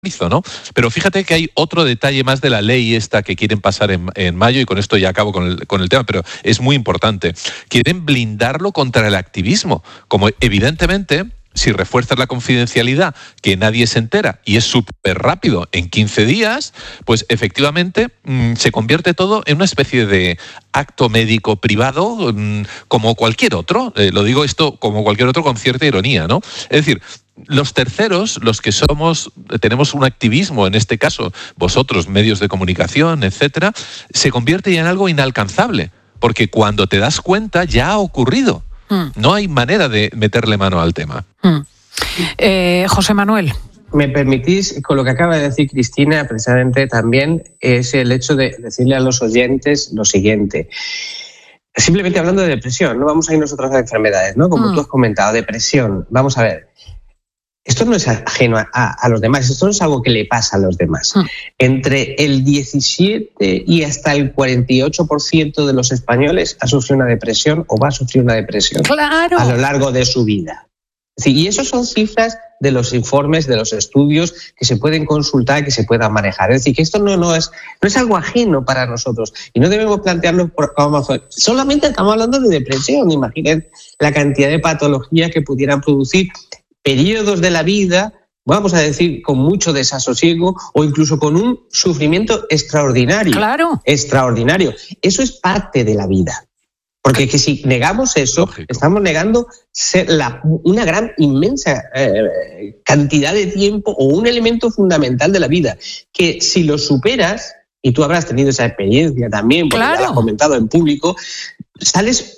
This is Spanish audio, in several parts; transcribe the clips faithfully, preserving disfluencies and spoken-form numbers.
¿no? Pero fíjate que hay otro detalle más de la ley esta que quieren pasar en, en mayo, y con esto ya acabo con el, con el tema, pero es muy importante. Quieren blindarlo contra el activismo, como evidentemente, si refuerzas la confidencialidad, que nadie se entera, y es súper rápido, en quince días, pues efectivamente mmm, se convierte todo en una especie de acto médico privado, mmm, como cualquier otro. Eh, lo digo esto como cualquier otro con cierta ironía, ¿no? Es decir, los terceros, los que somos, tenemos un activismo, en este caso, vosotros, medios de comunicación, etcétera, se convierte ya en algo inalcanzable, porque cuando te das cuenta ya ha ocurrido. No hay manera de meterle mano al tema. Mm. Eh, José Manuel. Me permitís, con lo que acaba de decir Cristina, precisamente también es el hecho de decirle a los oyentes lo siguiente. Simplemente hablando de depresión, no vamos a ir nosotros a enfermedades, ¿no? Como mm. tú has comentado, depresión. Vamos a ver. Esto no es ajeno a, a, a los demás, esto no es algo que le pasa a los demás. Mm. Entre el diecisiete y hasta el cuarenta y ocho por ciento de los españoles ha sufrido una depresión o va a sufrir una depresión ¡Claro! a lo largo de su vida. Sí, y eso son cifras de los informes, de los estudios que se pueden consultar, que se puedan manejar. Es decir, que esto no, no, es, no es algo ajeno para nosotros y no debemos plantearlo por, como solamente estamos hablando de depresión. Imaginen la cantidad de patologías que pudieran producir periodos de la vida, vamos a decir, con mucho desasosiego o incluso con un sufrimiento extraordinario. Claro. Extraordinario. Eso es parte de la vida. Porque que si negamos eso, Lógico. estamos negando ser la, una gran, inmensa eh, cantidad de tiempo o un elemento fundamental de la vida, que si lo superas, y tú habrás tenido esa experiencia también, porque claro. ya lo has comentado en público, sales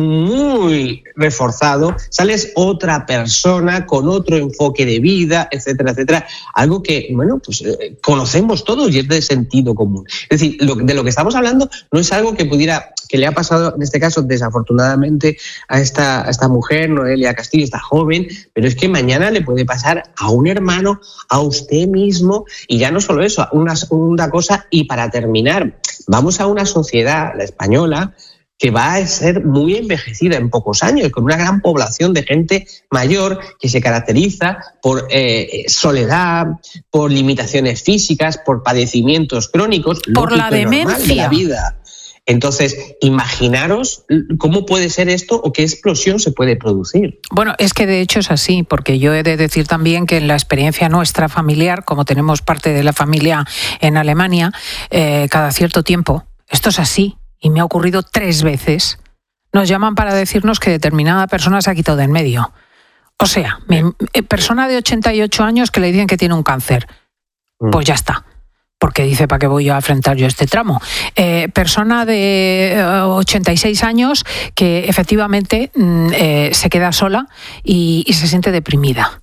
muy reforzado, sales otra persona con otro enfoque de vida, etcétera, etcétera. Algo que, bueno, pues eh, conocemos todos y es de sentido común. Es decir, lo, de lo que estamos hablando no es algo que pudiera, que le ha pasado, en este caso, desafortunadamente, a esta, a esta mujer, Noelia Castillo, esta joven, pero es que mañana le puede pasar a un hermano, a usted mismo, y ya no solo eso, una, una cosa, y para terminar, vamos a una sociedad, la española, que va a ser muy envejecida en pocos años, con una gran población de gente mayor que se caracteriza por eh, soledad, por limitaciones físicas, por padecimientos crónicos, por la demencia de la vida. Entonces, imaginaros cómo puede ser esto o qué explosión se puede producir. Bueno, es que de hecho es así, porque yo he de decir también que en la experiencia nuestra familiar, como tenemos parte de la familia en Alemania, eh, cada cierto tiempo, esto es así. Y me ha ocurrido tres veces, nos llaman para decirnos que determinada persona se ha quitado de en medio. O sea, mi, persona de ochenta y ocho años que le dicen que tiene un cáncer. Pues ya está. Porque dice, ¿para qué voy a afrontar yo este tramo? Eh, persona de ochenta y seis años que efectivamente eh, se queda sola y, y se siente deprimida.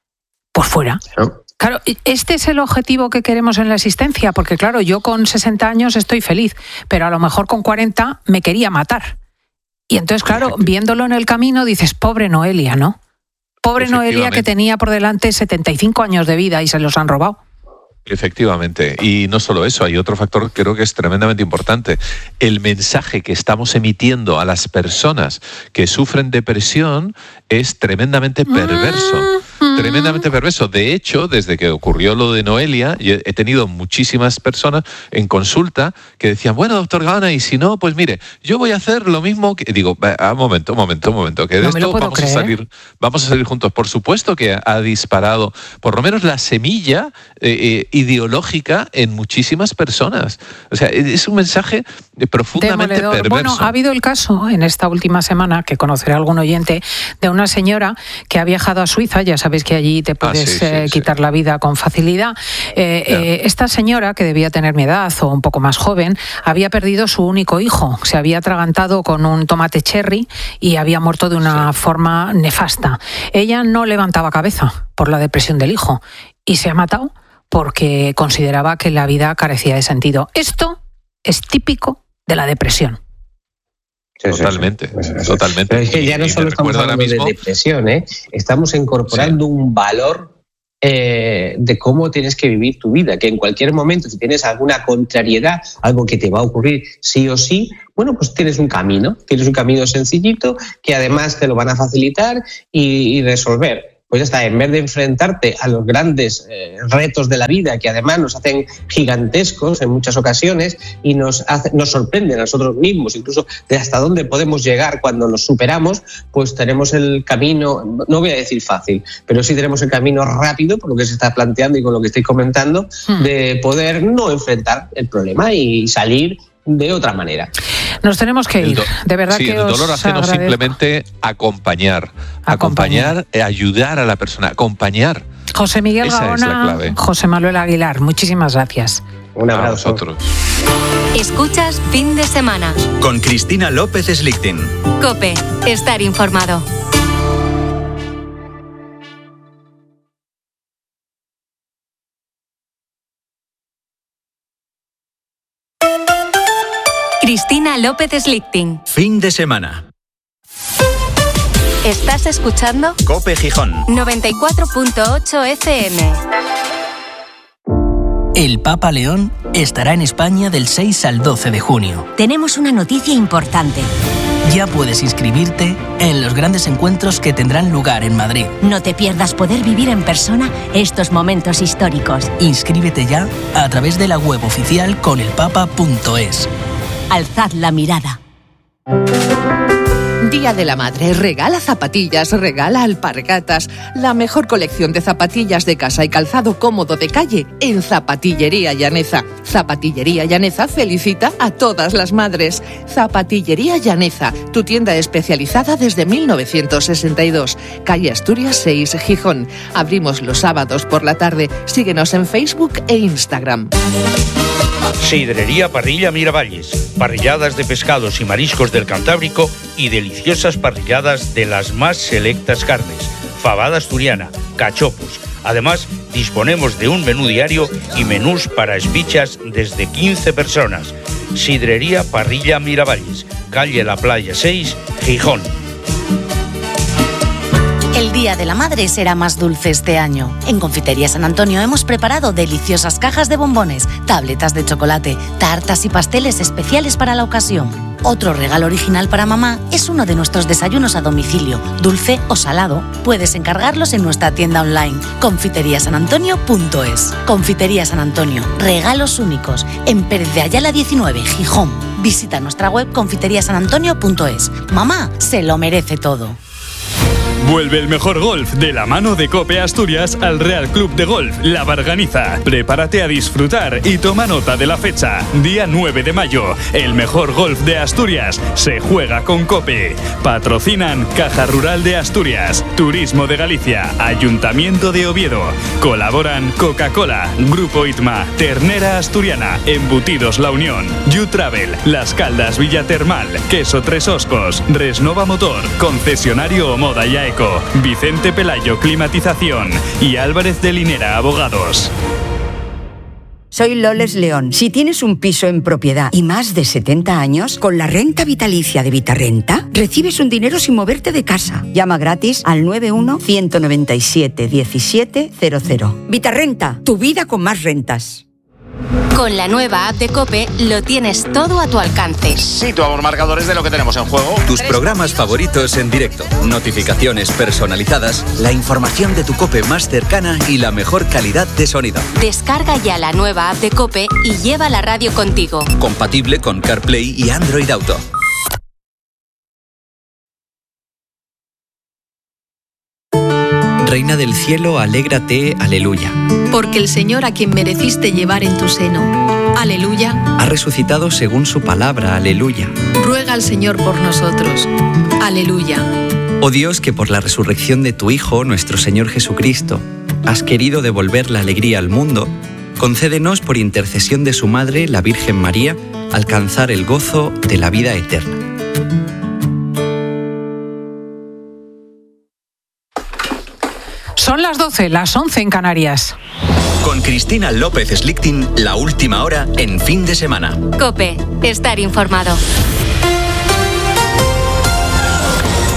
Por fuera. ¿No? Claro, este es el objetivo que queremos en la existencia, porque claro, yo con sesenta años estoy feliz, pero a lo mejor con cuarenta me quería matar. Y entonces, claro, viéndolo en el camino dices, pobre Noelia, ¿no? Pobre Noelia que tenía por delante setenta y cinco años de vida y se los han robado. Efectivamente, y no solo eso, hay otro factor que creo que es tremendamente importante. El mensaje que estamos emitiendo a las personas que sufren depresión es tremendamente perverso. Mm-hmm. Tremendamente perverso. De hecho, desde que ocurrió lo de Noelia, he tenido muchísimas personas en consulta que decían, bueno, doctor Gaona, y si no, pues mire, yo voy a hacer lo mismo que... Digo, un momento, un momento, un momento, que de no esto vamos creer. a salir vamos a salir juntos. Por supuesto que ha disparado, por lo menos la semilla eh, ideológica en muchísimas personas. O sea, es un mensaje profundamente Demoledor. perverso. Bueno, ha habido el caso en esta última semana, que conocerá algún oyente, de una señora que ha viajado a Suiza, ya sabéis que allí te puedes ah, sí, sí, eh, quitar sí. la vida con facilidad. Eh, eh, esta señora, que debía tener mi edad o un poco más joven, había perdido su único hijo, se había atragantado con un tomate cherry y había muerto de una sí. forma nefasta. Ella no levantaba cabeza por la depresión del hijo y se ha matado porque consideraba que la vida carecía de sentido. Esto es típico de la depresión. Sí, totalmente, sí, sí. totalmente. Pero es que ya no solo estamos hablando de depresión, ¿eh? Estamos incorporando sí. un valor eh, de cómo tienes que vivir tu vida, que en cualquier momento, si tienes alguna contrariedad, algo que te va a ocurrir sí o sí, bueno, pues tienes un camino, tienes un camino sencillito que además te lo van a facilitar y, y resolver. pues ya está, en vez de enfrentarte a los grandes eh, retos de la vida, que además nos hacen gigantescos en muchas ocasiones y nos, hace, nos sorprenden a nosotros mismos, incluso de hasta dónde podemos llegar cuando nos superamos, pues tenemos el camino, no voy a decir fácil, pero sí tenemos el camino rápido, por lo que se está planteando y con lo que estoy comentando, hmm. de poder no enfrentar el problema y salir de otra manera. Nos tenemos que ir, do- de verdad sí, que el os dolor ajeno agradezco. simplemente acompañar, Acompañar. acompañar, eh, ayudar a la persona, acompañar. José Miguel Esa Gaona, es la clave. José Manuel Aguilar, muchísimas gracias. Un abrazo. A vosotros. Escuchas Fin de Semana. Con Cristina López Slichting. COPE, estar informado. Cristina López Slichting. Fin de semana. ¿Estás escuchando? COPE Gijón. noventa y cuatro punto ocho F M. El Papa León estará en España del seis al doce de junio. Tenemos una noticia importante. Ya puedes inscribirte en los grandes encuentros que tendrán lugar en Madrid. No te pierdas poder vivir en persona estos momentos históricos. Inscríbete ya a través de la web oficial con el papa punto es. Alzad la mirada. Día de la Madre, regala zapatillas, regala alpargatas, la mejor colección de zapatillas de casa y calzado cómodo de calle en Zapatillería Llaneza. Zapatillería Llaneza felicita a todas las madres. Zapatillería Llaneza, tu tienda especializada desde mil novecientos sesenta y dos, calle Asturias seis, Gijón. Abrimos los sábados por la tarde. Síguenos en Facebook e Instagram. Sidrería Parrilla Miravalles, parrilladas de pescados y mariscos del Cantábrico y deliciosas parrilladas de las más selectas carnes, fabada asturiana, cachopos. Además, disponemos de un menú diario y menús para espichas desde quince personas. Sidrería Parrilla Miravalles, calle La Playa seis, Gijón. El Día de la Madre será más dulce este año. En Confitería San Antonio hemos preparado deliciosas cajas de bombones, tabletas de chocolate, tartas y pasteles especiales para la ocasión. Otro regalo original para mamá es uno de nuestros desayunos a domicilio, dulce o salado. Puedes encargarlos en nuestra tienda online, confitería san antonio punto es. Confitería San Antonio, regalos únicos, en Pérez de Ayala diecinueve, Gijón. Visita nuestra web confitería san antonio punto es. Mamá se lo merece todo. Vuelve el mejor golf de la mano de COPE Asturias al Real Club de Golf La Barganiza. Prepárate a disfrutar y toma nota de la fecha. Día nueve de mayo. El mejor golf de Asturias se juega con COPE. Patrocinan Caja Rural de Asturias, Turismo de Galicia, Ayuntamiento de Oviedo. Colaboran Coca-Cola, Grupo Itma, Ternera Asturiana, Embutidos La Unión, You Travel, Las Caldas Villa Termal, Queso Tres Oscos, Resnova Motor, Concesionario Moda y Eco, Vicente Pelayo Climatización y Álvarez de Linera Abogados. Soy Loles León. Si tienes un piso en propiedad y más de setenta años, con la renta vitalicia de Vitarrenta, recibes un dinero sin moverte de casa. Llama gratis al nueve uno, uno nueve siete, diecisiete cero cero. Vitarrenta, tu vida con más rentas. Con la nueva app de COPE lo tienes todo a tu alcance. Situamos marcadores de lo que tenemos en juego. Tus programas favoritos en directo, notificaciones personalizadas, la información de tu COPE más cercana y la mejor calidad de sonido. Descarga ya la nueva app de COPE y lleva la radio contigo. Compatible con CarPlay y Android Auto. Reina del cielo, alégrate, aleluya. Porque el Señor a quien mereciste llevar en tu seno, aleluya, ha resucitado según su palabra, aleluya. Ruega al Señor por nosotros, aleluya. Oh Dios, que por la resurrección de tu Hijo, nuestro Señor Jesucristo, has querido devolver la alegría al mundo, concédenos por intercesión de su Madre, la Virgen María, alcanzar el gozo de la vida eterna. Son las doce, las once en Canarias. Con Cristina López Slichting, la última hora en Fin de Semana. COPE, estar informado.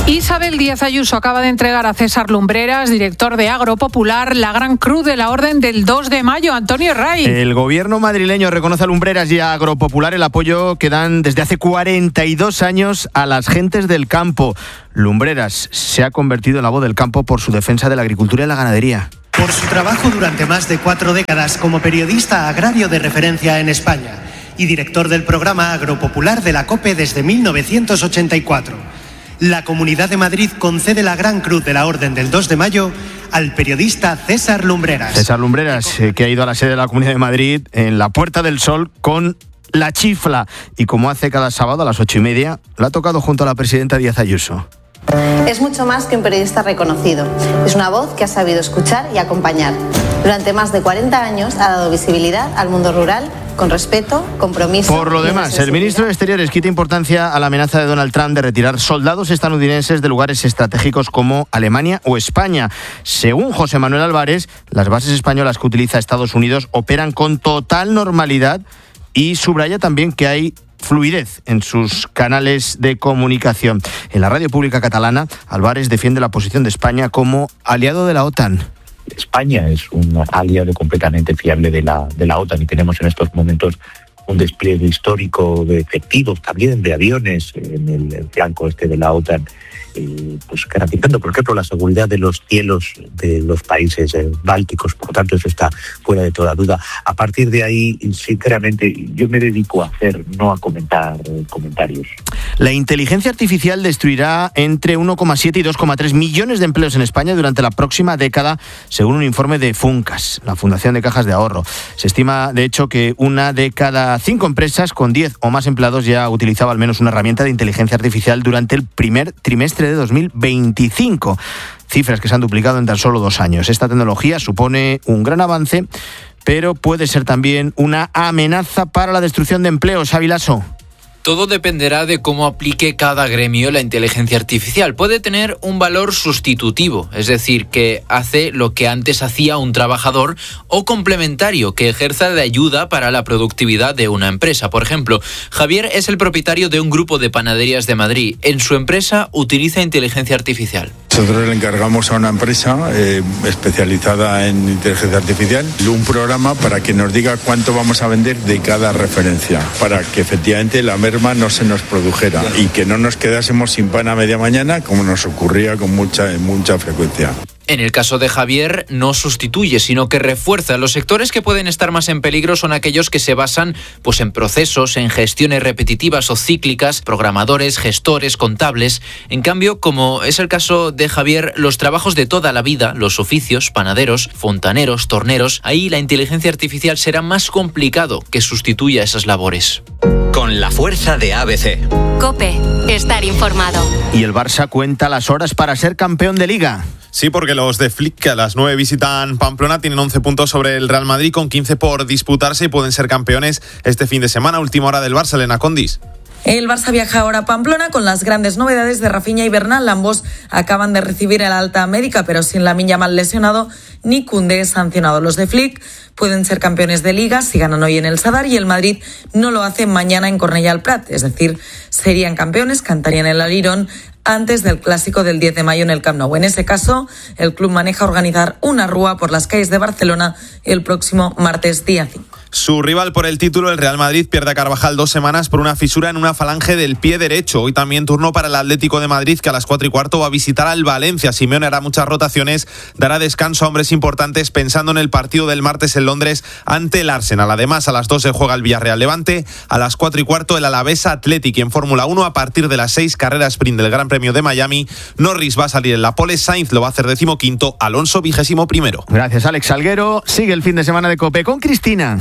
Isabel Díaz Ayuso acaba de entregar a César Lumbreras, director de Agropopular, la Gran Cruz de la Orden del dos de mayo. Antonio Ray. El gobierno madrileño reconoce a Lumbreras y a Agropopular el apoyo que dan desde hace cuarenta y dos años a las gentes del campo. Lumbreras se ha convertido en la voz del campo por su defensa de la agricultura y la ganadería. Por su trabajo durante más de cuatro décadas como periodista agrario de referencia en España y director del programa Agropopular de la COPE desde mil novecientos ochenta y cuatro. La Comunidad de Madrid concede la Gran Cruz de la Orden del dos de mayo al periodista César Lumbreras. César Lumbreras, eh, que ha ido a la sede de la Comunidad de Madrid en la Puerta del Sol con la chifla. Y como hace cada sábado a las ocho y media, la ha tocado junto a la presidenta Díaz Ayuso. Es mucho más que un periodista reconocido. Es una voz que ha sabido escuchar y acompañar. Durante más de cuarenta años ha dado visibilidad al mundo rural con respeto, compromiso. Por lo demás, el ministro de Exteriores quita importancia a la amenaza de Donald Trump de retirar soldados estadounidenses de lugares estratégicos como Alemania o España. Según José Manuel Álvarez, las bases españolas que utiliza Estados Unidos operan con total normalidad y subraya también que hay fluidez en sus canales de comunicación. En la radio pública catalana, Álvarez defiende la posición de España como aliado de la OTAN. España es un aliado completamente fiable de la, de la OTAN y tenemos en estos momentos un despliegue histórico de efectivos, también de aviones en el flanco este de la OTAN, eh, pues garantizando, por ejemplo, la seguridad de los cielos de los países eh, bálticos. Por lo tanto, eso está fuera de toda duda. A partir de ahí, sinceramente, yo me dedico a hacer, no a comentar eh, comentarios. La inteligencia artificial destruirá entre uno coma siete y dos coma tres millones de empleos en España durante la próxima década, según un informe de Funcas, la Fundación de Cajas de Ahorro. Se estima, de hecho, que una de cada cinco empresas con diez o más empleados ya utilizaba al menos una herramienta de inteligencia artificial durante el primer trimestre de dos mil veinticinco. Cifras que se han duplicado en tan solo dos años. Esta tecnología supone un gran avance, pero puede ser también una amenaza para la destrucción de empleos. Avilaso. Todo dependerá de cómo aplique cada gremio la inteligencia artificial. Puede tener un valor sustitutivo, es decir, que hace lo que antes hacía un trabajador, o complementario, que ejerza de ayuda para la productividad de una empresa. Por ejemplo, Javier es el propietario de un grupo de panaderías de Madrid. En su empresa utiliza inteligencia artificial. Nosotros le encargamos a una empresa eh, especializada en inteligencia artificial un programa para que nos diga cuánto vamos a vender de cada referencia, para que efectivamente la merma no se nos produjera y que no nos quedásemos sin pan a media mañana, como nos ocurría con mucha, mucha frecuencia. En el caso de Javier, no sustituye, sino que refuerza. Los sectores que pueden estar más en peligro son aquellos que se basan pues, en procesos, en gestiones repetitivas o cíclicas, programadores, gestores, contables. En cambio, como es el caso de Javier, los trabajos de toda la vida, los oficios, panaderos, fontaneros, torneros, ahí la inteligencia artificial será más complicado que sustituya esas labores. Con la fuerza de A B C. COPE, estar informado. Y el Barça cuenta las horas para ser campeón de Liga. Sí, porque los de Flick, que a las nueve visitan Pamplona, tienen once puntos sobre el Real Madrid con quince por disputarse y pueden ser campeones este fin de semana. Última hora del Barça, Elena Condis. El Barça viaja ahora a Pamplona con las grandes novedades de Rafinha y Bernal. Ambos acaban de recibir el alta médica, pero sin Lamine Yamal lesionado ni Koundé sancionado. Los de Flick pueden ser campeones de Liga si ganan hoy en el Sadar y el Madrid no lo hace mañana en Cornellà al Prat. Es decir, serían campeones, cantarían el alirón antes del clásico del diez de mayo en el Camp Nou. En ese caso, el club maneja organizar una rúa por las calles de Barcelona el próximo martes día cinco. Su rival por el título, el Real Madrid, pierde a Carvajal dos semanas por una fisura en una falange del pie derecho. Hoy también turno para el Atlético de Madrid, que a las cuatro y cuarto va a visitar al Valencia. Simeone hará muchas rotaciones, dará descanso a hombres importantes pensando en el partido del martes en Londres ante el Arsenal. Además, a las dos se juega el Villarreal Levante, a las cuatro y cuarto el Alavés Athletic. Y en Fórmula uno, a partir de las seis, carrera sprint del Gran Premio de Miami. Norris va a salir en la pole, Sainz lo va a hacer decimoquinto, Alonso vigésimo primero. Gracias, Alex Salguero. Sigue el fin de semana de COPE con Cristina.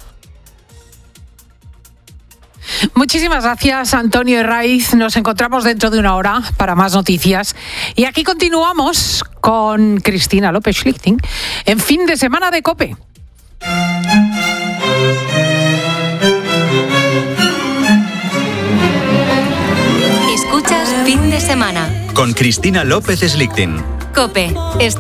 Muchísimas gracias, Antonio Herraiz. Nos encontramos dentro de una hora para más noticias. Y aquí continuamos con Cristina López Schlichting en fin de semana de COPE. Escuchas Fin de Semana con Cristina López Schlichting. COPE.